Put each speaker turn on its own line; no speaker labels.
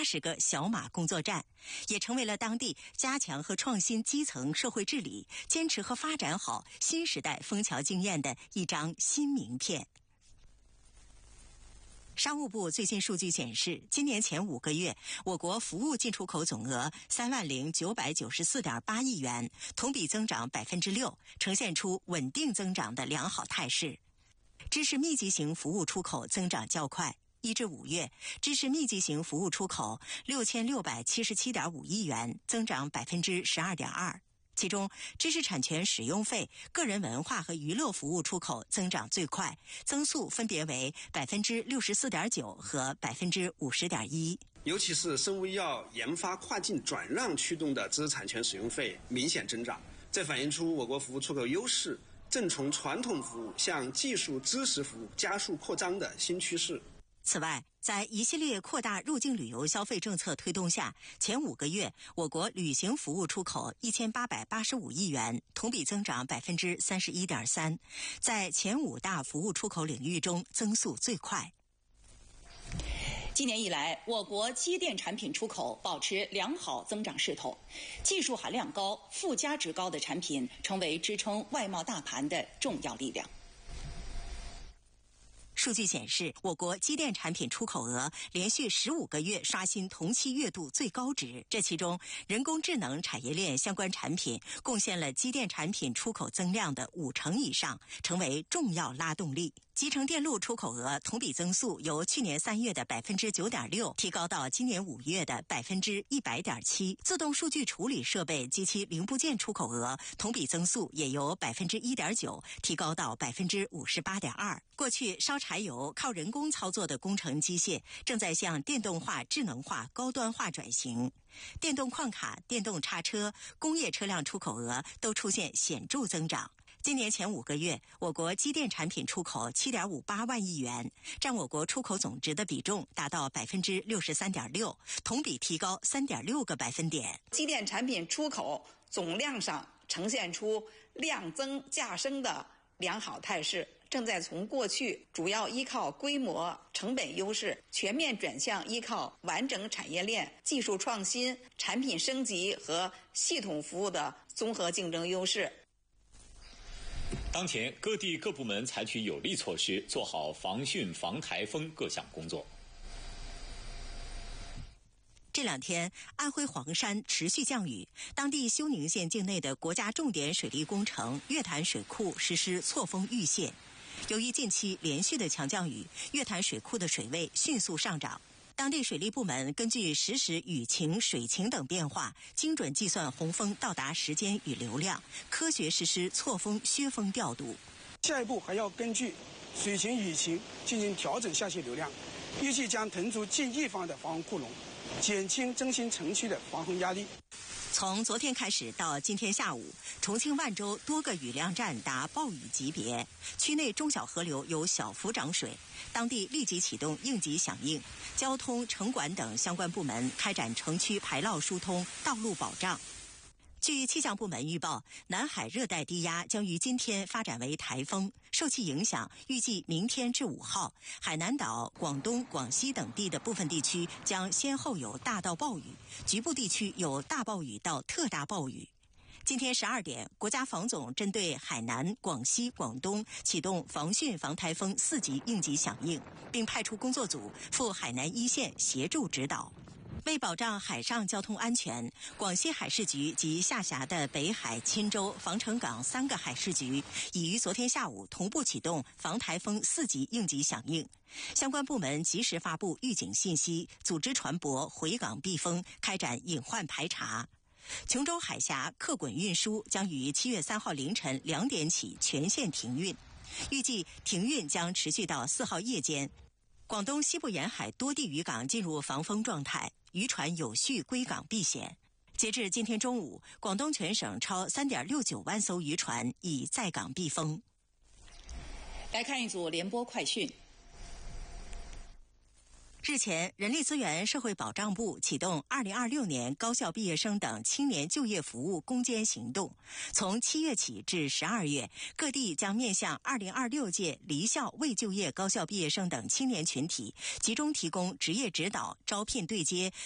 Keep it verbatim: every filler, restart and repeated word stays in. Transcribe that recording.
十个小马工作站，也成为了当地加强和创新基层社会治理、坚持和发展好新时代枫桥经验的一张新名片。商务部最新数据显示，今年前五个月，我国服务进出口总额三万零九百九十四点八亿元，同比增长百分之六，呈现出稳定增长的良好态势。知识密集型服务出口增长较快，一至五月，知识密集型服务出口六千六百七十七点五亿元，增长百分之十二点二。其中，知识产权使用费、个人文化和娱乐服务出口增长最快，增速分别为百分之六十四点九和百分之五十点一。
尤其是生物医药研发跨境转让驱动的知识产权使用费明显增长，这反映出我国服务出口优势正从传统服务向技术知识服务加速扩张的新趋势。
此外，在一系列扩大入境旅游消费政策推动下，前五个月我国旅行服务出口一千八百八十五亿元，同比增长百分之三十一点三，在前五大服务出口领域中增速最快。
今年以来，我国机电产品出口保持良好增长势头，技术含量高、附加值高的产品成为支撑外贸大盘的重要力量。
数据显示，我国机电产品出口额连续十五个月刷新同期月度最高值，这其中人工智能产业链相关产品贡献了机电产品出口增量的五成以上，成为重要拉动力。集成电路出口额同比增速由去年三月的百分之九点六提高到今年五月的百分之一百点七。自动数据处理设备及其零部件出口额同比增速也由百分之一点九提高到百分之五十八点二。过去烧柴油靠人工操作的工程机械正在向电动化、智能化、高端化转型。电动矿卡、电动叉车、工业车辆出口额都出现显著增长。今年前五个月，我国机电产品出口 七点五八万亿元，占我国出口总值的比重达到 百分之六十三点六， 同比提高 三点六个百分点。
机电产品出口总量上呈现出量增价升的良好态势，正在从过去主要依靠规模、成本优势，全面转向依靠完整产业链、技术创新、产品升级和系统服务的综合竞争优势。
当前，各地各部门采取有力措施，做好防汛防台风各项工作。
这两天，安徽黄山持续降雨，当地休宁县境内的国家重点水利工程月潭水库实施错峰预泄。由于近期连续的强降雨，月潭水库的水位迅速上涨。当地水利部门根据实时雨情、水情等变化，精准计算洪峰到达时间与流量，科学实施错峰削峰调度。
下一步还要根据水情、雨情进行调整下泄流量，预计将腾出近一方的防洪库容，减轻中心城区的防洪压力。
从昨天开始到今天下午，重庆万州多个雨量站达暴雨级别，区内中小河流有小幅涨水，当地立即启动应急响应，交通、城管等相关部门开展城区排涝疏通、道路保障。据气象部门预报，南海热带低压将于今天发展为台风，受其影响，预计明天至五号，海南岛、广东、广西等地的部分地区将先后有大到暴雨，局部地区有大暴雨到特大暴雨。今天十二点，国家防总针对海南、广西、广东启动防汛防台风四级应急响应，并派出工作组赴海南一线协助指导。为保障海上交通安全，广西海事局及下辖的北海、钦州、防城港三个海事局已于昨天下午同步启动防台风四级应急响应，相关部门及时发布预警信息，组织船舶回港避风，开展隐患排查。琼州海峡客滚运输将于七月三号凌晨两点起全线停运，预计停运将持续到四号夜间。广东西部沿海多地渔港进入防风状态，渔船有序归港避险。截至今天中午，广东全省超 三点六九万艘渔船已在港避风。
来看一组联播快讯。
日前，人力资源社会保障部启动二零二六年高校毕业生等青年就业服务攻坚行动。从七月起至十二月，各地将面向二零二六届离校未就业高校毕业生等青年群体，集中提供职业指导、招聘对接、